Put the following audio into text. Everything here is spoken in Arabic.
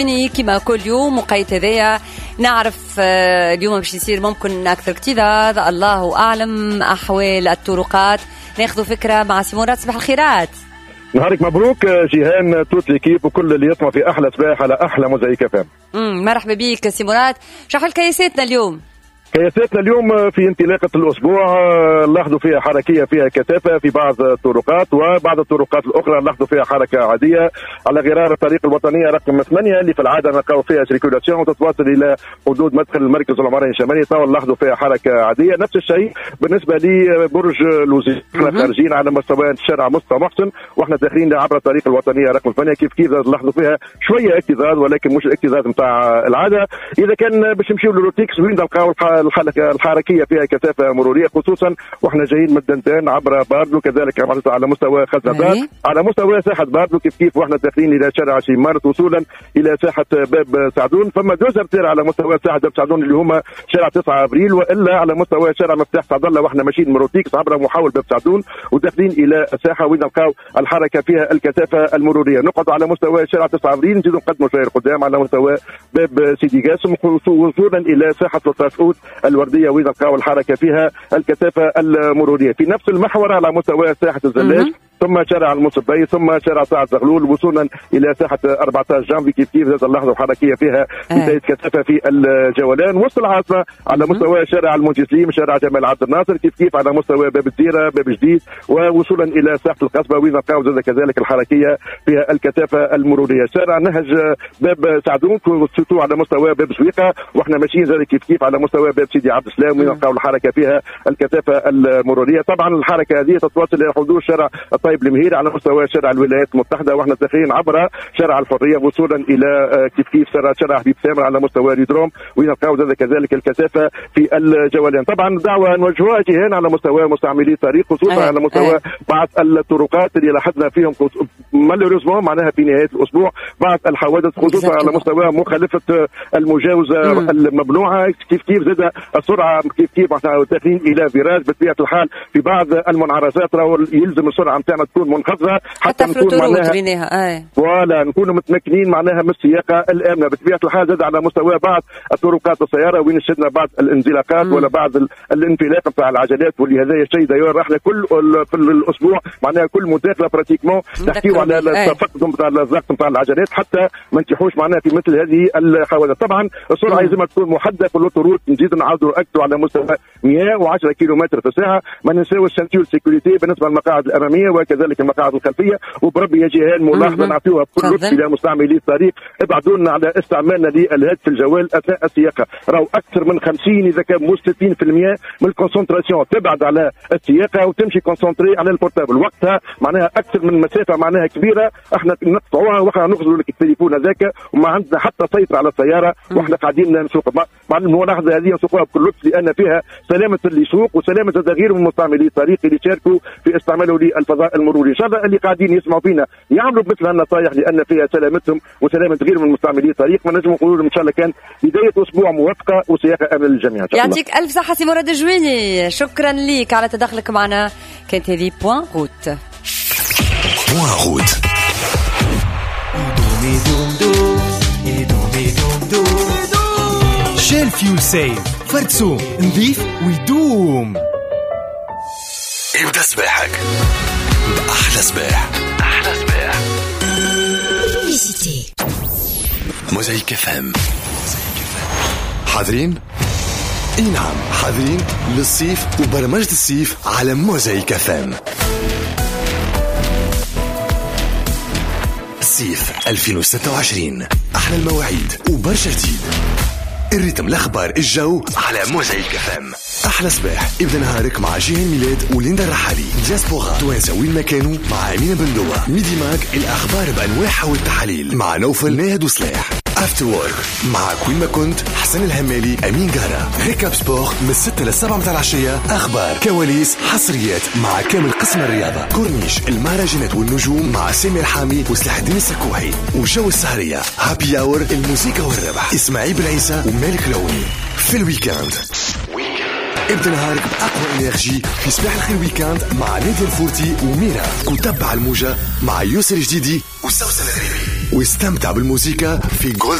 كما كل يوم وقيت هذايا نعرف اليوم باش يصير ممكن أكثر اكتظاظ، الله أعلم أحوال الطرقات. ناخذ فكرة مع سيمونات. صباح الخيرات. نهارك مبروك جيهان، توت ليكيب وكل اللي يسمع في أحلى صباح على أحلى موزايك فام. مرحبا بيك سيمونات. شرح الكيساتنا اليوم. كياساتنا اليوم في انطلاقة الأسبوع لاحظوا فيها حركية، فيها كثافة في بعض الطرقات، وبعض الطرقات الأخرى لاحظوا فيها حركة عادية على غرار الطريق الوطنية رقم 8 اللي في العادة نلقاو فيها سيركولاسيون وتتواصل إلى حدود مدخل المركز العمراني الشمالي. طبعا لاحظوا فيها حركة عادية. نفس الشيء بالنسبة لبرج لوزي، احنا خارجين على مستوى الشارع مصطفى محسن واحنا داخلين عبر الطريق الوطنية رقم 8 كيف لاحظوا فيها شوية اكتظاظ، ولكن مش الاكتظاظ نتاع العادة. إذا كان باش نمشيو للروتيكس وين نلقاو الحركيه فيها كثافه مروريه، خصوصا واحنا جايين من الدنتان عبر باردو، كذلك على مستوى خزنبات، على مستوى ساحه باردو كيف واحنا داخلين الى شارع شيمارت وصولا الى ساحه باب سعدون. فما دوزر بتاع على مستوى ساحه باب سعدون اللي هما شارع 9 ابريل، والا على مستوى شارع مفتاح سعد الله واحنا ماشيين من روتيكس عبر محاول باب سعدون وداخلين الى ساحه وين نلقاو الحركه فيها الكثافه المروريه. نقعد على مستوى شارع 9 ابريل نزيدوا نقدموا شويه قدام على مستوى باب سيدي قاسم وصولا الى ساحه الطاسعود الورديه وين نلقاو الحركه فيها الكثافه المروريه. في نفس المحور على مستوى ساحه الزلاج ثم شارع المصبي ثم شارع سعد زغلول وصولا الى ساحه 14 جانفي كيف هذا اللحظه الحركيه فيها بدايه كثافه في الجولان. وسط العاصمه على مستوى شارع المنتسليم، شارع جمال عبد الناصر كيف على مستوى باب الديره، باب جديد، ووصولا الى ساحه القصبه وين نلقاو كذلك الحركيه فيها الكثافه المروريه. شارع نهج باب سعدون سوتو على مستوى باب سويقه واحنا ماشيين ذلك كيف على مستوى باب سيدي عبد السلام وين نلقاو الحركه فيها الكثافه المروريه. طبعا الحركه هذه تتواصل الى حدود شارع طيب المهير على مستوى شارع الولايات المتحده واحنا داخلين عبر شارع الحريه وصولا الى كيف شارع حبيب سامر على مستوى ريدروم وين نلقاو كذلك الكثافه في الجولان. طبعا دعوه نوجهوها جهان على مستوى مستعملي الطريق خصوصا على مستوى بعض الطرقات اللي لاحظنا فيهم مالوريزمون معناها في نهايه الاسبوع بعض الحوادث خصوصا على مستوى مخالفه المجاوزه الممنوعه كيف زاد السرعه كيف احنا داخلين الى فيراج بطبيعه الحال في بعض المنعرجات راهو يلزم السرعه نتاعنا تكون منخفضه حتى نكون معناها ولا نكونوا متمكنين معناها من السياقه الامنه. بطبيعه الحال زاد على مستوى بعض الطرقات السياره وين شدنا بعض الانزلاقات ولا بعض الانفلاق نتاع العجلات، واللي هذا الشيء داير احنا كل في الاسبوع معناها كل مداخله براتيكمون نحكيو على التفقد نتاع الزق نتاع العجلات حتى ما نتيحوش معناها في مثل هذه الحوادث. طبعا السرعه لازم تكون محدده في الاوتوروت، نزيد نعاودوا ناكدوا على مستوى 110 كيلومتر في الساعه. ما ننساوش سنتيور سيكوريتي بالنسبه للمقاعد الاماميه وكذلك المقاعد الخلفيه، وبربي يا جيهان ملاحظه نعطيوها بكل لطف الى مستعملي الطريق، ابعدوا لنا على استعمالنا للهاتف الجوال اثناء السياقه. راهو اكثر من 50 اذا كان مش 60% من الكونسنتراسيون تبعد على السياقه وتمشي كونسنتري على البورتابل، وقتها معناها اكثر من مسافه معناها كبيره احنا نقطعوها واحنا نغزلوا لك التليفون هذاك وما عندنا حتى سيطره على السياره واحنا قاعدين نسوق. مع الملاحظه هذه نسوقها بكل لطف لان فيها سلامه اللي يسوق وسلامه غير من مستعملي الطريق اللي يشاركوا في استعماله للفضاء المروري. ان شاء الله اللي قاعدين يسمعوا فينا يعملوا بمثل هالنصائح لان فيها سلامتهم وسلامه غير من مستعملي الطريق. ما نجم نقولوا لهم ان شاء الله كان بدايه اسبوع موفقه وسياقه امن للجميع. يعطيك الف صحه سي مراد جويني، شكرا لك على تدخلك معنا. كانت هذه بوان روت. شيل فيول سيف فرتسو نظيف ويدوم. ابدأ صباحك بأحلى صباح. أحلى صباح موزايك فهم. حاضرين؟ اي نعم حاضرين للصيف وبرمجة الصيف على موزايك فهم. الصيف 2026 أحلى المواعيد وبرشا جديد. الريتم الأخبار الجو على موزايك فهم. أحلى صباح ابدأ نهارك مع جيهان ميلاد وليندا الرحالي. دياسبورا توانسة وين ما كانوا مع أمينة بندوة. ميدي ماك الأخبار بأنواعها والتحاليل مع نوفل ناهد وصلاح. افتر وورك مع كوين ما كنت حسن الهمالي أمين جارة. ريكاب سبور من 6 ل 7 متاع العشية. أخبار كواليس حصريات مع كامل قسم الرياضة. كورنيش المهرجانات والنجوم مع سامي الحامي وسلاح الدين السكوحي. وجو السهرية هابي اور الموسيقى والربح إسماعيل بن عيسى ومالك لوني. في الويكاند ابدأ نهارك بأقوى إنرجي في صباح الخير ويكاند مع نادية الفورتي وميرا. وتبع الموجة مع يوسف الجديدي وسوسن الغريبي. واستمتع بالموسيقى في جولد